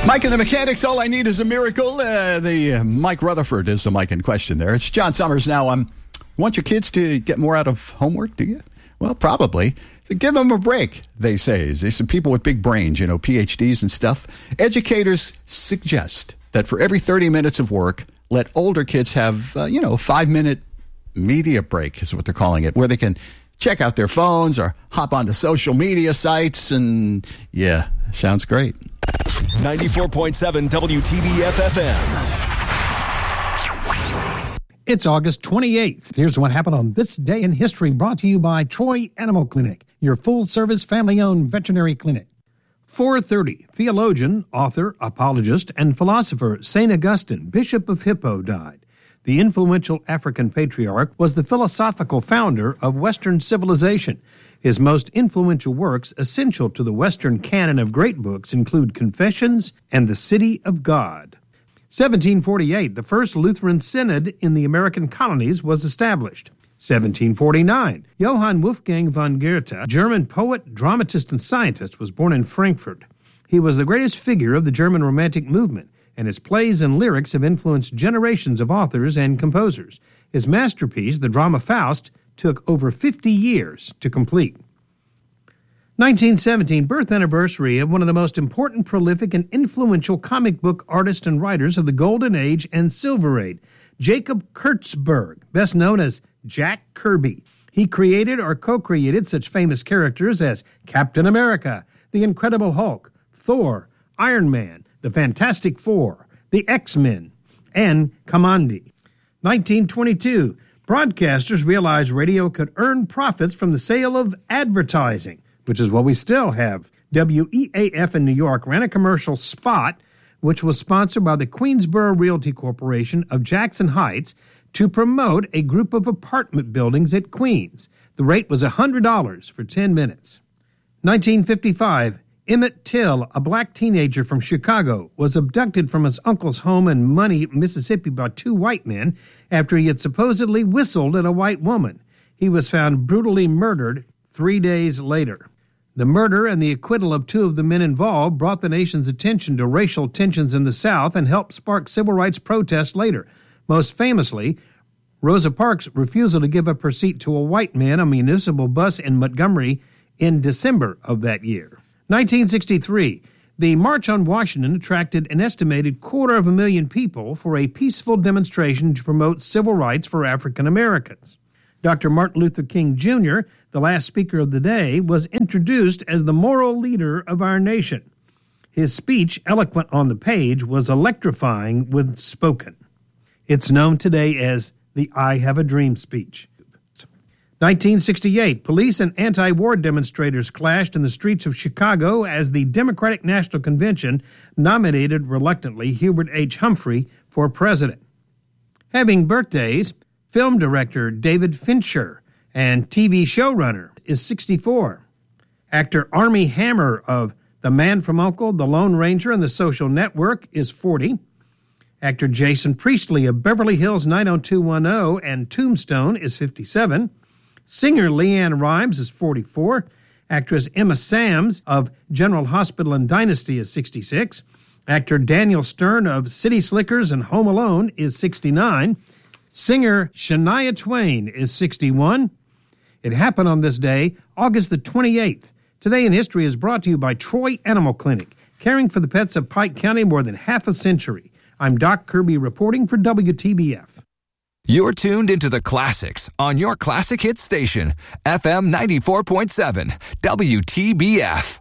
Mike and the Mechanics, all I need is a miracle. Mike Rutherford is the Mike in question there. It's John Summers. Now, want your kids to get more out of homework, do you? Well, probably. So give them a break, they say. There's some people with big brains, PhDs and stuff. Educators suggest that for every 30 minutes of work, let older kids have, 5-minute media break is what they're calling it, where they can check out their phones or hop onto social media sites. And, yeah, sounds great. 94.7 WTBF-FM. It's August 28th. Here's what happened on this day in history, brought to you by Troy Animal Clinic, your full-service, family-owned veterinary clinic. 430, theologian, author, apologist, and philosopher St. Augustine, Bishop of Hippo, died. The influential African patriarch was the philosophical founder of Western civilization. His most influential works, essential to the Western canon of great books, include Confessions and The City of God. 1748, the first Lutheran synod in the American colonies was established. 1749, Johann Wolfgang von Goethe, German poet, dramatist, and scientist, was born in Frankfurt. He was the greatest figure of the German Romantic movement, and his plays and lyrics have influenced generations of authors and composers. His masterpiece, the drama Faust, took over 50 years to complete. 1917, birth anniversary of one of the most important, prolific, and influential comic book artists and writers of the Golden Age and Silver Age, Jacob Kurtzberg, best known as Jack Kirby. He created or co-created such famous characters as Captain America, the Incredible Hulk, Thor, Iron Man, the Fantastic Four, the X-Men, and Kamandi. 1922, broadcasters realized radio could earn profits from the sale of advertising, which is what we still have. WEAF in New York ran a commercial spot, which was sponsored by the Queensboro Realty Corporation of Jackson Heights, to promote a group of apartment buildings at Queens. The rate was $100 for 10 minutes. 1955, Emmett Till, a black teenager from Chicago, was abducted from his uncle's home in Money, Mississippi by two white men after he had supposedly whistled at a white woman. He was found brutally murdered 3 days later. The murder and the acquittal of two of the men involved brought the nation's attention to racial tensions in the South and helped spark civil rights protests later. Most famously, Rosa Parks' refusal to give up her seat to a white man on a municipal bus in Montgomery in December of that year. 1963, the March on Washington attracted an estimated 250,000 people for a peaceful demonstration to promote civil rights for African Americans. Dr. Martin Luther King Jr., the last speaker of the day, was introduced as the moral leader of our nation. His speech, eloquent on the page, was electrifying when spoken. It's known today as the I Have a Dream speech. 1968, police and anti-war demonstrators clashed in the streets of Chicago as the Democratic National Convention nominated, reluctantly, Hubert H. Humphrey for president. Having birthdays, film director David Fincher and TV showrunner is 64. Actor Armie Hammer of The Man from U.N.C.L.E., The Lone Ranger, and The Social Network is 40. Actor Jason Priestley of Beverly Hills 90210 and Tombstone is 57. Singer Leanne Rimes is 44. Actress Emma Sams of General Hospital and Dynasty is 66. Actor Daniel Stern of City Slickers and Home Alone is 69. Singer Shania Twain is 61. It happened on this day, August the 28th. Today in History is brought to you by Troy Animal Clinic, caring for the pets of Pike County more than half a century. I'm Doc Kirby reporting for WTBF. You're tuned into the classics on your classic hit station, FM 94.7, WTBF.